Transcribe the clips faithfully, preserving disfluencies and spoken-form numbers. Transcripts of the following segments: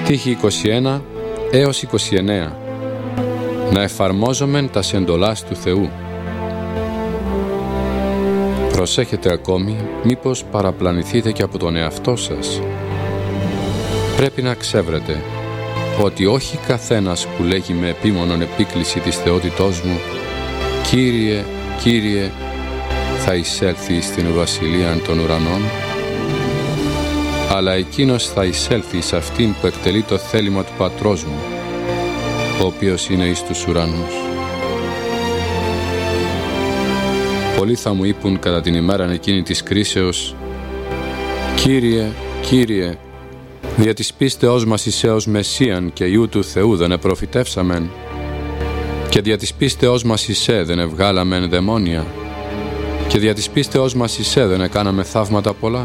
Στίχοι είκοσι ένα έως είκοσι εννέα. Να εφαρμόζομεν τας εντολάς του Θεού. Προσέχετε ακόμη, μήπως παραπλανηθείτε και από τον εαυτό σας. Πρέπει να ξεύρετε ότι όχι καθένας που λέγει με επίμονον επίκληση της θεότητός μου «Κύριε, Κύριε», θα εισέλθει στην βασιλεία των ουρανών, αλλά εκείνος θα εισέλθει σε αυτήν που εκτελεί το θέλημα του Πατρός μου, ο οποίος είναι εις τους ουρανούς. Πολλοί θα μου είπουν κατά την ημέραν εκείνη της κρίσεως «Κύριε, Κύριε, δια της πίστεώς μας εισέ ως Μεσσίαν και Υιού του Θεού δεν επροφητεύσαμεν, και δια της πίστεώς μας εισέ δεν ευγάλαμεν δαιμόνια, και δια της πίστεώς μας εισέ δεν έκαναμε θαύματα πολλά.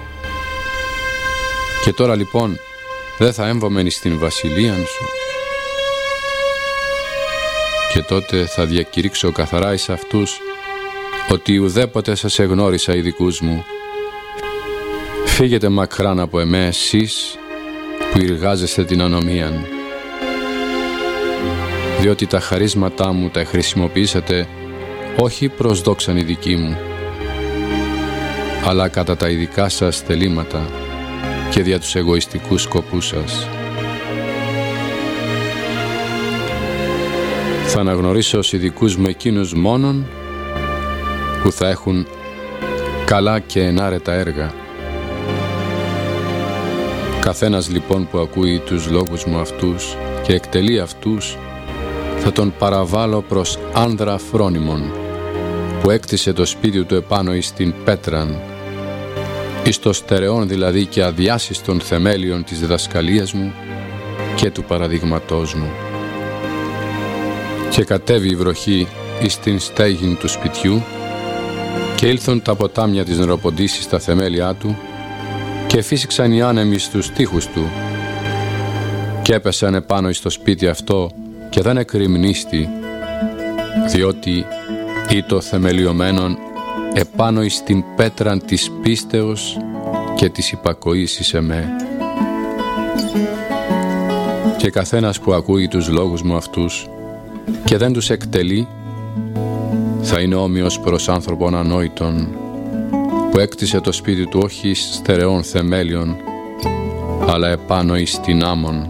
Και τώρα λοιπόν δεν θα έμβομεν εις την βασιλείαν σου?» Και τότε θα διακηρύξω καθαρά εις αυτούς ότι ουδέποτε σας εγνώρισα οι δικούς μου. Φύγετε μακράν από εμέ εσείς που εργάζεστε την ανομίαν, διότι τα χαρίσματά μου τα χρησιμοποιήσατε όχι προς δόξαν η δική μου, αλλά κατά τα ειδικά σας θελήματα και δια τους εγωιστικούς σκοπούς σας. Θα αναγνωρίσω ως ειδικούς μου εκείνους μόνον που θα έχουν καλά και ενάρετα έργα. Καθένας λοιπόν που ακούει τους λόγους μου αυτούς και εκτελεί αυτούς, θα τον παραβάλω προς άνδρα φρόνιμον, που έκτισε το σπίτι του επάνω εις την πέτραν, εις το στερεόν δηλαδή και αδιάσυστον θεμέλιον της διδασκαλίας μου και του παραδειγματός μου. Και κατέβη η βροχή εις την στέγην του σπιτιού, και ήλθον τα ποτάμια της νεροποντήσης στα θεμέλια του, και φύσηξαν οι άνεμοι στους τοίχους του, και έπεσαν επάνω εις το σπίτι αυτό και δεν εκρημνίστη, διότι ήτο θεμελιωμένον επάνω εις την πέτραν της πίστεως και της υπακοής εις εμέ. Και καθένας που ακούει τους λόγους μου αυτούς και δεν τους εκτελεί, θα είναι όμοιος προς άνθρωπον ανόητον, που έκτισε το σπίτι του όχι εις στερεών θεμέλιων, αλλά επάνω εις την άμμον.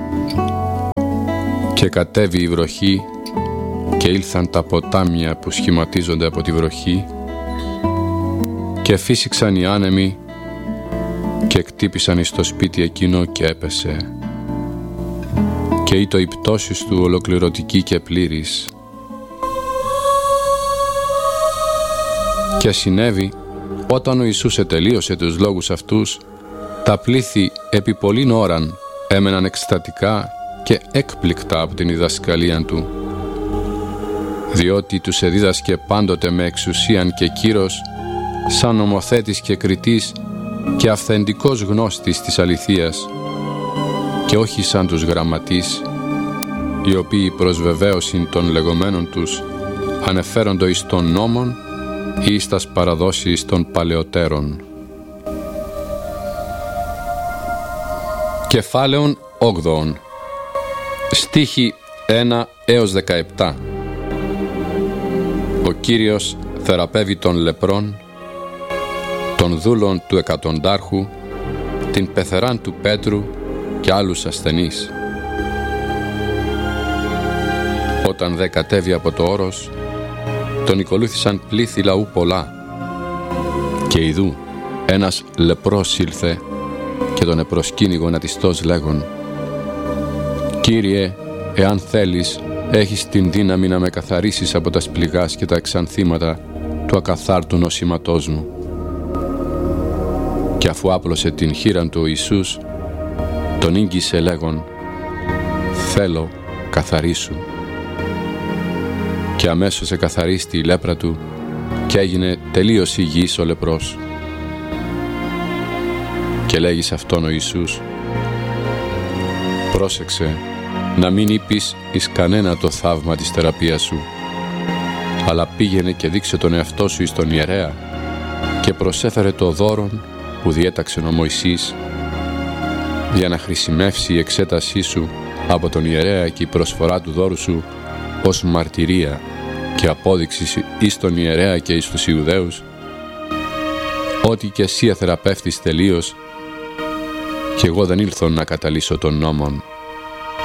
Και κατέβη η βροχή και ήλθαν τα ποτάμια που σχηματίζονται από τη βροχή, και φύσηξαν οι άνεμοι και εκτύπησαν εις το σπίτι εκείνο και έπεσε. Και ήτο η πτώση του ολοκληρωτική και πλήρης. Και συνέβη, όταν ο Ιησούς ετελείωσε τους λόγους αυτούς, τα πλήθη επί πολλήν ώραν έμεναν εκστατικά και έκπληκτα από την διδασκαλία του, διότι τους εδίδασκε πάντοτε με εξουσίαν και κύρος, σαν νομοθέτης και κριτής και αυθεντικός γνώστης της αληθείας, και όχι σαν τους γραμματείς, οι οποίοι προς βεβαίωσιν των λεγόμενων τους ανεφέροντο εις των νόμων ή εις τας παραδόσεις των παλαιότερων. Κεφάλαιον όγδοον. Στίχοι ένα έως δεκαεπτά. Ο Κύριος θεραπεύει των λεπρών, των δούλων του εκατοντάρχου, την πεθεράν του Πέτρου και άλλους ασθενείς. Όταν δε κατέβη από το όρος, τον ακολούθησαν πλήθη λαού πολλά, και ιδού ένας λεπρός ήλθε και τον επροσκύνηγο νατιστός λέγον: «Κύριε, εάν θέλεις, έχεις την δύναμη να με καθαρίσεις από τα σπληγάς και τα εξανθήματα του ακαθάρτου νοσήματός μου». Και αφού άπλωσε την χείραν του ο Ιησούς, τον ήγγισε λέγον: «Θέλω, καθαρίσου». Και αμέσως εκαθαρίστη η λέπρα του και έγινε τελείως υγιής ο λεπρός. Και λέγει σε αυτόν ο Ιησούς: «Πρόσεξε να μην είπεις εις κανένα το θαύμα της θεραπείας σου, αλλά πήγαινε και δείξε τον εαυτό σου εις τον ιερέα και προσέφερε το δώρον που διέταξε ο Μωυσής, για να χρησιμεύσει η εξέτασή σου από τον ιερέα και η προσφορά του δώρου σου ως μαρτυρία και απόδειξη εις τον ιερέα και εις τους Ιουδαίους, ότι και εσύ αθεραπεύτης τελείως, και εγώ δεν ήλθον να καταλύσω των νόμων,